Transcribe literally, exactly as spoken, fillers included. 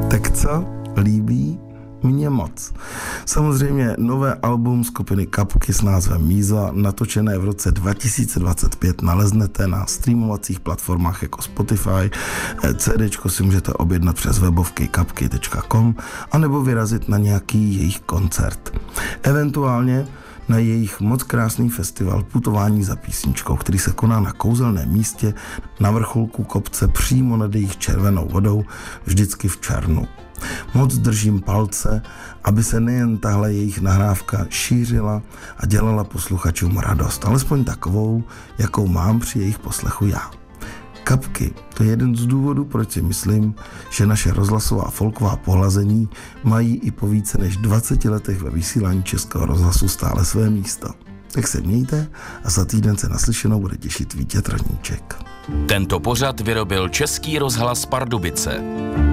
Tak co? Líbí? Mně moc. Samozřejmě nové album skupiny Kapky s názvem Míza, natočené v roce dva tisíce dvacet pět, naleznete na streamovacích platformách jako Spotify. CDčko si můžete objednat přes webovky kapky tečka com anebo vyrazit na nějaký jejich koncert. Eventuálně na jejich moc krásný festival Putování za písničkou, který se koná na kouzelném místě na vrcholku kopce přímo nad jejich červenou vodou, vždycky v červnu. Moc držím palce, aby se nejen tahle jejich nahrávka šířila a dělala posluchačům radost, alespoň takovou, jakou mám při jejich poslechu já. Kapky, to je jeden z důvodů, proč si myslím, že naše rozhlasová folková pohlazení mají i po více než dvaceti letech ve vysílání Českého rozhlasu stále své místo. Tak se mějte a za týden se naslyšenou bude těšit Vítěz Radníček. Tento pořad vyrobil Český rozhlas Pardubice.